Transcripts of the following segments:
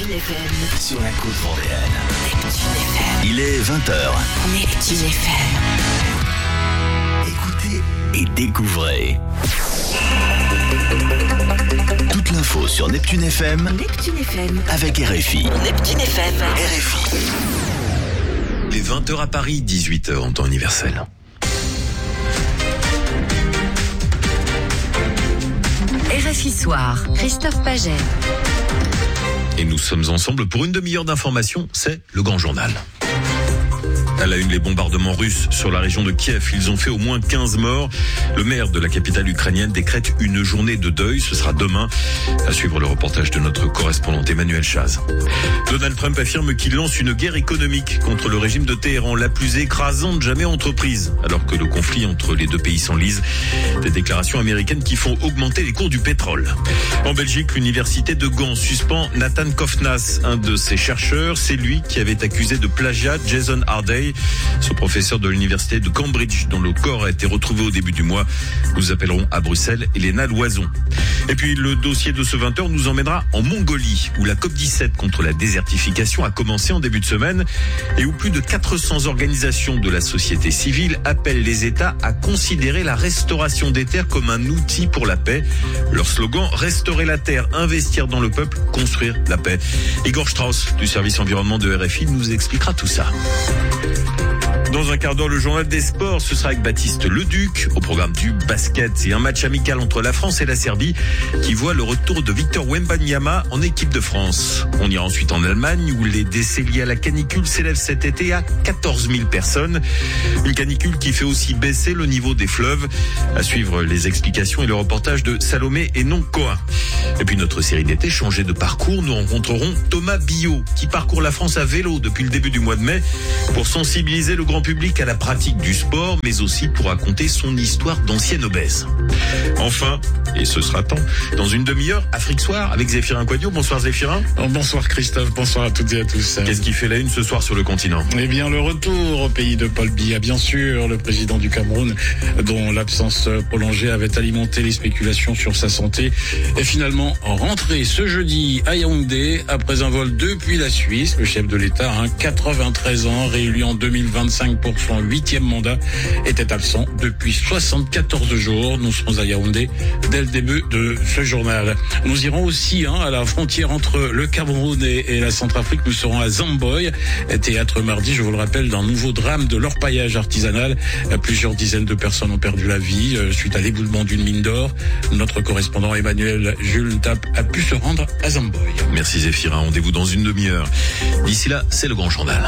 Neptune FM. Sur la côte vendéenne. Neptune FM. Il est 20h. Neptune FM. Écoutez et découvrez. Toute l'info sur Neptune FM. Neptune FM. Avec RFI. Neptune FM. RFI. Les 20h à Paris, 18h en temps universel. RFI Soir, Christophe Paget. Et nous sommes ensemble pour une demi-heure d'information, c'est le Grand Journal. À la une, les bombardements russes sur la région de Kiev. Ils ont fait au moins 15 morts. Le maire de la capitale ukrainienne décrète une journée de deuil. Ce sera demain. À suivre le reportage de notre correspondante Emmanuel Chaz. Donald Trump affirme qu'il lance une guerre économique contre le régime de Téhéran, la plus écrasante jamais entreprise, alors que le conflit entre les deux pays s'enlise. Des déclarations américaines qui font augmenter les cours du pétrole. En Belgique, l'université de Gand suspend Nathan Kofnas, un de ses chercheurs. C'est lui qui avait accusé de plagiat Jason Harday, ce professeur de l'université de Cambridge, dont le corps a été retrouvé au début du mois. Nous appellerons à Bruxelles Elena Loison. Et puis le dossier de ce 20h nous emmènera en Mongolie, où la COP17 contre la désertification a commencé en début de semaine et où plus de 400 organisations de la société civile appellent les États à considérer la restauration des terres comme un outil pour la paix. Leur slogan: restaurer la terre, investir dans le peuple, construire la paix. Igor Strauss du service environnement de RFI nous expliquera tout ça. Dans un quart d'heure, le journal des sports, ce sera avec Baptiste Leduc. Au programme du basket, et un match amical entre la France et la Serbie qui voit le retour de Victor Wembanyama en équipe de France. On ira ensuite en Allemagne où les décès liés à la canicule s'élèvent cet été à 14 000 personnes. Une canicule qui fait aussi baisser le niveau des fleuves. À suivre les explications et le reportage de Salomé et non Cohen. Et puis notre série d'été, changer de parcours, nous rencontrerons Thomas Billot qui parcourt la France à vélo depuis le début du mois de mai pour sensibiliser le grand public à la pratique du sport, mais aussi pour raconter son histoire d'ancienne obèse. Enfin, et ce sera temps, dans une demi-heure, Afrique Soir avec Zéphirin Quadio. Bonsoir Zéphirin. Bonsoir Christophe, bonsoir à toutes et à tous. Qu'est-ce qui fait la une ce soir sur le continent ? Eh bien, le retour au pays de Paul Biya, bien sûr, le président du Cameroun, dont l'absence prolongée avait alimenté les spéculations sur sa santé, est finalement rentré ce jeudi à Yaoundé après un vol depuis la Suisse. Le chef de l'État, 93 ans, réélu en 2025 pour son 8e mandat, était absent depuis 74 jours. Nous serons à Yaoundé dès le début de ce journal. Nous irons aussi à la frontière entre le Cameroun et la Centrafrique. Nous serons à Zamboy, théâtre mardi, je vous le rappelle, d'un nouveau drame de l'orpaillage artisanal. Plusieurs dizaines de personnes ont perdu la vie suite à l'éboulement d'une mine d'or. Notre correspondant Emmanuel Jules Tap a pu se rendre à Zamboy. Merci Zéphirin, rendez-vous dans une demi-heure. D'ici là, c'est le Grand Journal.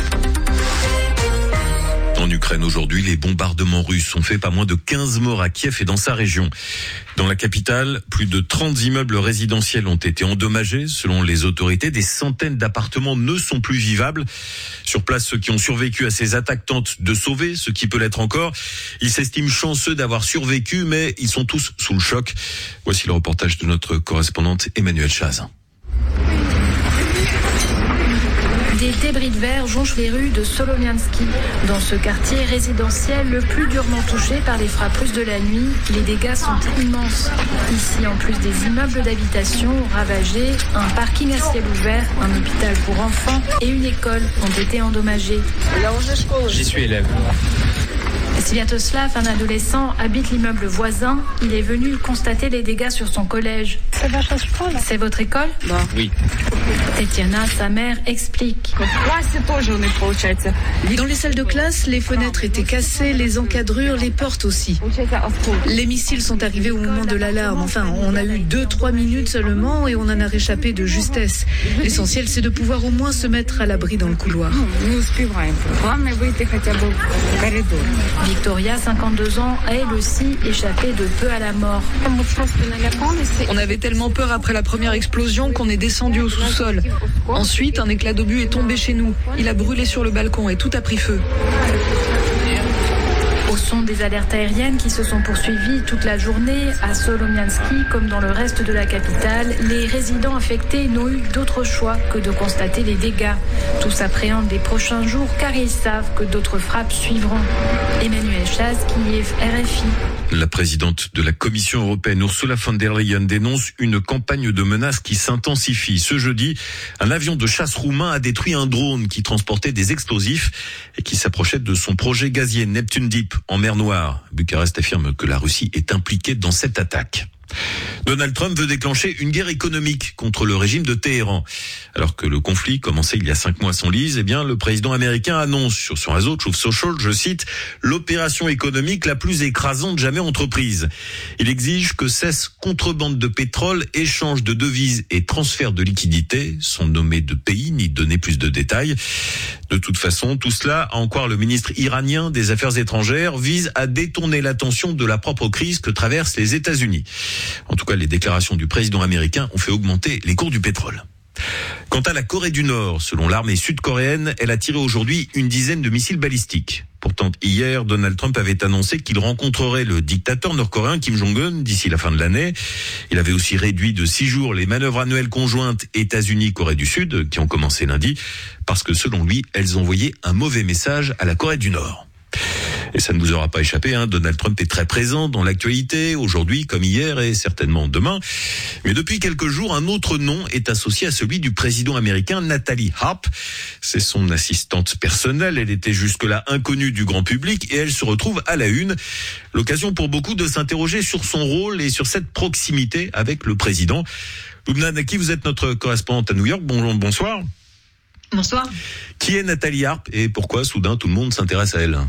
En Ukraine aujourd'hui, les bombardements russes ont fait pas moins de 15 morts à Kiev et dans sa région. Dans la capitale, plus de 30 immeubles résidentiels ont été endommagés. Selon les autorités, des centaines d'appartements ne sont plus vivables. Sur place, ceux qui ont survécu à ces attaques tentent de sauver ce qui peut l'être encore. Ils s'estiment chanceux d'avoir survécu, mais ils sont tous sous le choc. Voici le reportage de notre correspondante Emmanuel Chaz. Des débris de verre jonchent les rues de Solomiansky. Dans ce quartier résidentiel le plus durement touché par les frappes russes de la nuit, les dégâts sont immenses. Ici, en plus des immeubles d'habitation ravagés, un parking à ciel ouvert, un hôpital pour enfants et une école ont été endommagés. J'y suis élève. Sviatoslav, un adolescent, habite l'immeuble voisin. Il est venu constater les dégâts sur son collège. C'est votre école ? Oui. Tetiana, sa mère, explique. Dans les salles de classe, les fenêtres étaient cassées, les encadrures, les portes aussi. Les missiles sont arrivés au moment de l'alarme. Enfin, on a eu 2-3 minutes seulement et on en a réchappé de justesse. L'essentiel, c'est de pouvoir au moins se mettre à l'abri dans le couloir. Victoria, 52 ans, a elle aussi échappé de peu à la mort. On avait tellement peur après la première explosion qu'on est descendu au sous-sol. Ensuite, un éclat d'obus est tombé chez nous. Il a brûlé sur le balcon et tout a pris feu. Au son des alertes aériennes qui se sont poursuivies toute la journée, à Solomiansky comme dans le reste de la capitale, les résidents affectés n'ont eu d'autre choix que de constater les dégâts. Tous appréhendent les prochains jours car ils savent que d'autres frappes suivront. Emmanuel Chaz, Kiev, RFI. La présidente de la Commission européenne, Ursula von der Leyen, dénonce une campagne de menaces qui s'intensifie. Ce jeudi, un avion de chasse roumain a détruit un drone qui transportait des explosifs et qui s'approchait de son projet gazier Neptune Deep en mer Noire. Bucarest affirme que la Russie est impliquée dans cette attaque. Donald Trump veut déclencher une guerre économique contre le régime de Téhéran. Alors que le conflit commençait il y a 5 mois sans lise, le président américain annonce sur son réseau Truth Social, je cite, l'opération économique la plus écrasante jamais entreprise. Il exige que cesse contrebande de pétrole, échange de devises et transfert de liquidités, sans nommer de pays ni donner plus de détails. De toute façon, tout cela, à en croire le ministre iranien des Affaires étrangères, vise à détourner l'attention de la propre crise que traversent les États-Unis. En tout cas, les déclarations du président américain ont fait augmenter les cours du pétrole. Quant à la Corée du Nord, selon l'armée sud-coréenne, elle a tiré aujourd'hui une dizaine de missiles balistiques. Pourtant, hier, Donald Trump avait annoncé qu'il rencontrerait le dictateur nord-coréen Kim Jong-un d'ici la fin de l'année. Il avait aussi réduit de 6 jours les manœuvres annuelles conjointes États-Unis-Corée du Sud, qui ont commencé lundi, parce que selon lui, elles envoyaient un mauvais message à la Corée du Nord. Et ça ne vous aura pas échappé, Donald Trump est très présent dans l'actualité, aujourd'hui comme hier et certainement demain. Mais depuis quelques jours, un autre nom est associé à celui du président américain Nathalie Harp. C'est son assistante personnelle, elle était jusque-là inconnue du grand public et elle se retrouve à la une. L'occasion pour beaucoup de s'interroger sur son rôle et sur cette proximité avec le président. Lubna Naki, vous êtes notre correspondante à New York, bonsoir. Bonsoir. Qui est Nathalie Harp et pourquoi soudain tout le monde s'intéresse à elle ?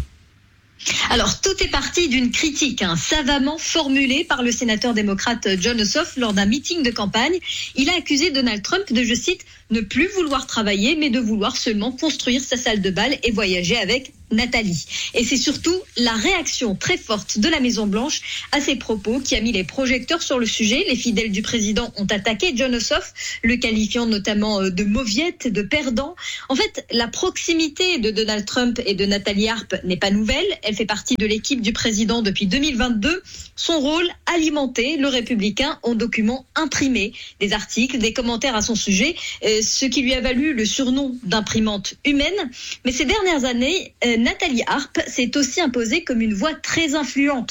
Alors, tout est parti d'une critique savamment formulée par le sénateur démocrate Jon Ossoff lors d'un meeting de campagne. Il a accusé Donald Trump de, je cite, ne plus vouloir travailler, mais de vouloir seulement construire sa salle de bal et voyager avec Nathalie. Et c'est surtout la réaction très forte de la Maison-Blanche à ces propos qui a mis les projecteurs sur le sujet. Les fidèles du président ont attaqué Jon Ossoff, le qualifiant notamment de mauviette, de perdant. En fait, la proximité de Donald Trump et de Nathalie Harp n'est pas nouvelle. Elle fait partie de l'équipe du président depuis 2022. Son rôle, alimenter le républicain en documents imprimés, des articles, des commentaires à son sujet, ce qui lui a valu le surnom d'imprimante humaine. Mais ces dernières années, Nathalie Harp s'est aussi imposée comme une voix très influente